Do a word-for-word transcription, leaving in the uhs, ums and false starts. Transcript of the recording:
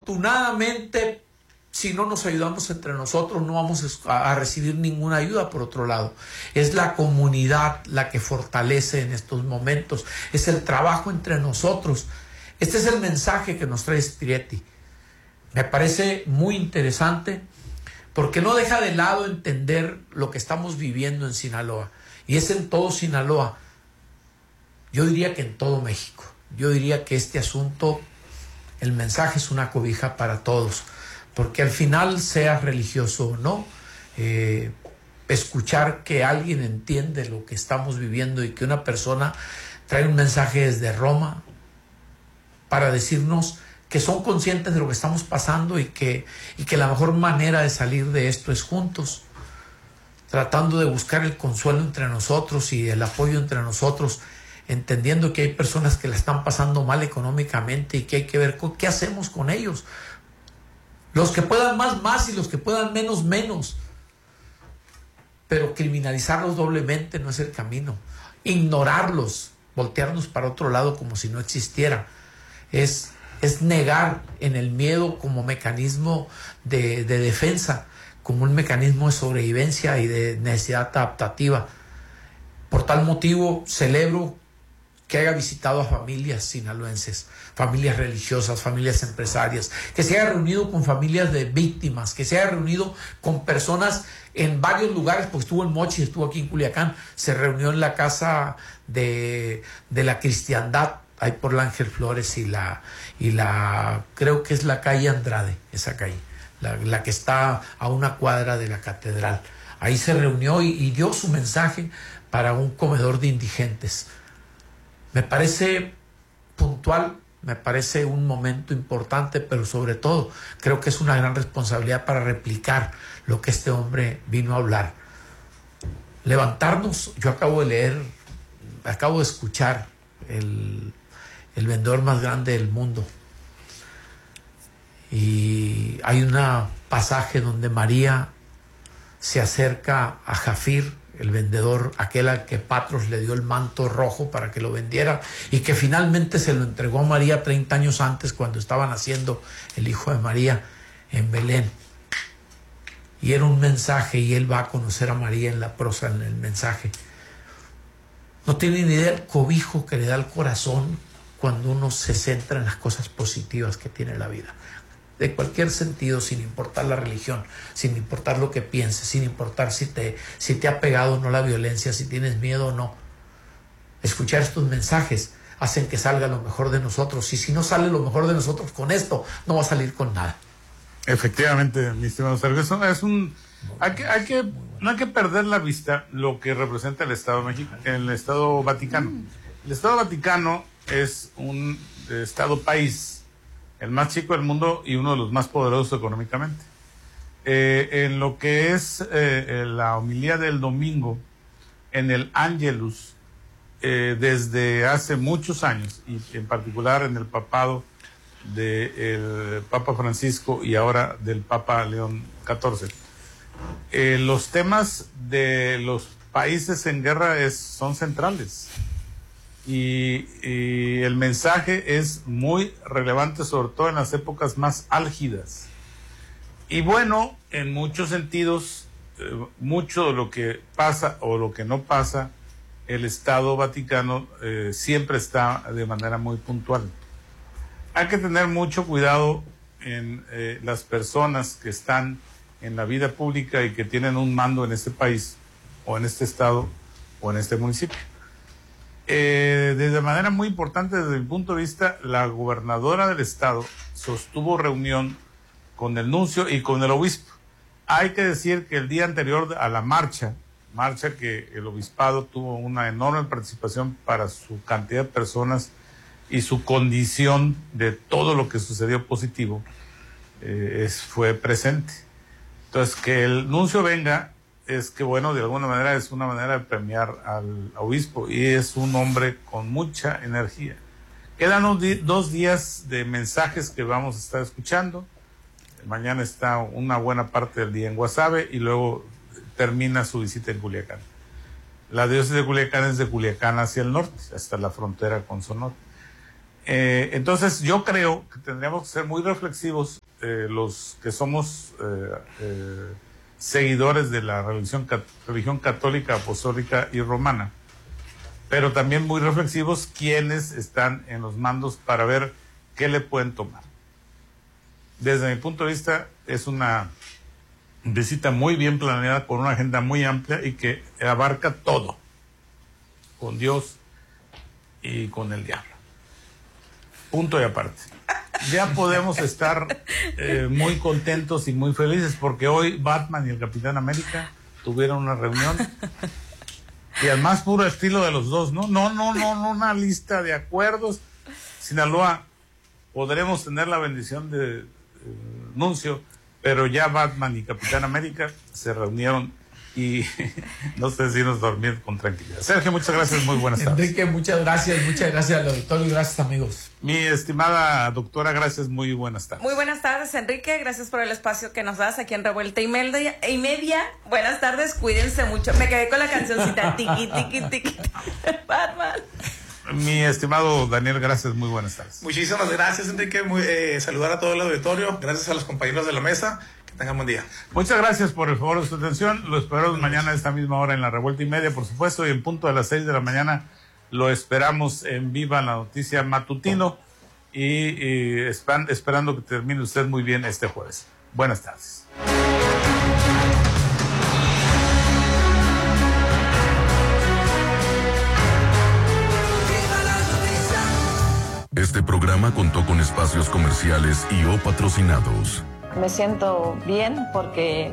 Desafortunadamente, si no nos ayudamos entre nosotros, no vamos a recibir ninguna ayuda por otro lado. Es la comunidad la que fortalece en estos momentos. Es el trabajo entre nosotros. Este es el mensaje que nos trae Spiretti. Me parece muy interesante porque no deja de lado entender lo que estamos viviendo en Sinaloa. Y es en todo Sinaloa. Yo diría que en todo México. Yo diría que este asunto, el mensaje es una cobija para todos. Porque al final, sea religioso o no, eh, escuchar que alguien entiende lo que estamos viviendo y que una persona trae un mensaje desde Roma para decirnos que son conscientes de lo que estamos pasando y que, y que la mejor manera de salir de esto es juntos, tratando de buscar el consuelo entre nosotros y el apoyo entre nosotros, entendiendo que hay personas que la están pasando mal económicamente y que hay que ver con, qué hacemos con ellos. Los que puedan más, más, y los que puedan menos, menos. Pero criminalizarlos doblemente no es el camino. Ignorarlos, voltearnos para otro lado como si no existiera, es, es negar en el miedo como mecanismo de, de defensa, como un mecanismo de sobrevivencia y de necesidad adaptativa. Por tal motivo, celebro que haya visitado a familias sinaloenses, familias religiosas, familias empresarias, que se haya reunido con familias de víctimas, que se haya reunido con personas en varios lugares, porque estuvo en Mochi, estuvo aquí en Culiacán, se reunió en la casa de, de la cristiandad, ahí por la Ángel Flores y la, y la, creo que es la calle Andrade, esa calle, la, la que está a una cuadra de la catedral. Ahí se reunió y, y dio su mensaje para un comedor de indigentes. Me parece puntual, me parece un momento importante, pero sobre todo creo que es una gran responsabilidad para replicar lo que este hombre vino a hablar. Levantarnos, yo acabo de leer, acabo de escuchar el, el vendedor más grande del mundo. Y hay un pasaje donde María se acerca a Jafir, el vendedor, aquel al que Patros le dio el manto rojo para que lo vendiera y que finalmente se lo entregó a María treinta años antes, cuando estaban haciendo el hijo de María en Belén. Y era un mensaje, y él va a conocer a María en la prosa, en el mensaje. No tiene ni idea el cobijo que le da el corazón cuando uno se centra en las cosas positivas que tiene la vida. De cualquier sentido, sin importar la religión, sin importar lo que pienses, sin importar si te, si te ha pegado o no la violencia, si tienes miedo o no. Escuchar estos mensajes hacen que salga lo mejor de nosotros, y si no sale lo mejor de nosotros con esto, no va a salir con nada. Efectivamente, mi estimado Sergio, eso es un... Hay que, hay que, no hay que perder la vista lo que representa el Estado México, el Estado Vaticano. El Estado Vaticano es un Estado-país, el más chico del mundo y uno de los más poderosos económicamente. Eh, en lo que es eh, la homilía del domingo, en el Angelus, eh, desde hace muchos años, y en particular en el papado del Papa Francisco y ahora del Papa León catorce, eh, los temas de los países en guerra es, son centrales. Y, y el mensaje es muy relevante, sobre todo en las épocas más álgidas. Y bueno, en muchos sentidos, eh, mucho de lo que pasa o lo que no pasa, el Estado Vaticano eh, siempre está de manera muy puntual. Hay que tener mucho cuidado en eh, las personas que están en la vida pública y que tienen un mando en este país, o en este estado, o en este municipio. Eh, de manera muy importante desde mi punto de vista, la gobernadora del estado sostuvo reunión con el nuncio y con el obispo. Hay que decir que el día anterior a la marcha, marcha que el obispado tuvo una enorme participación para su cantidad de personas y su condición de todo lo que sucedió positivo, eh, es, fue presente. Entonces, que el nuncio venga es que, bueno, de alguna manera es una manera de premiar al obispo, y es un hombre con mucha energía. Quedan un di- dos días de mensajes que vamos a estar escuchando. Mañana está una buena parte del día en Guasave y luego termina su visita en Culiacán. La diócesis de Culiacán es de Culiacán hacia el norte, hasta la frontera con Sonora. Eh, entonces yo creo que tendríamos que ser muy reflexivos eh, los que somos eh, eh, seguidores de la religión, religión católica, apostólica y romana, pero también muy reflexivos quienes están en los mandos para ver qué le pueden tomar. Desde mi punto de vista es una visita muy bien planeada, con una agenda muy amplia y que abarca todo, con Dios y con el diablo. Punto y aparte. Ya podemos estar eh, muy contentos y muy felices porque hoy Batman y el Capitán América tuvieron una reunión y al más puro estilo de los dos, ¿no? No, no, no, no, una lista de acuerdos. Sinaloa, podremos tener la bendición de eh, Nuncio, pero ya Batman y Capitán América se reunieron y no sé si nos dormir con tranquilidad. Sergio, muchas gracias, muy buenas tardes. Enrique, muchas gracias, muchas gracias al auditorio y gracias, amigos. Mi estimada doctora, gracias, muy buenas tardes. Muy buenas tardes, Enrique, gracias por el espacio que nos das aquí en Revuelta y Media. Y media. Buenas tardes, cuídense mucho. Me quedé con la cancioncita tiqui, tiqui, tiqui, Batman. Mi estimado Daniel, gracias, muy buenas tardes. Muchísimas gracias, Enrique. Muy, eh, saludar a todo el auditorio. Gracias a los compañeros de la mesa. Que tengan buen día. Muchas gracias por el favor de su atención. Lo esperamos mañana a esta misma hora en la Revuelta y Media, por supuesto, y en punto de las seis de la mañana lo esperamos en Viva la Noticia Matutino y, y espan, esperando que termine usted muy bien este jueves. Buenas tardes. Este programa contó con espacios comerciales y o patrocinados. Me siento bien porque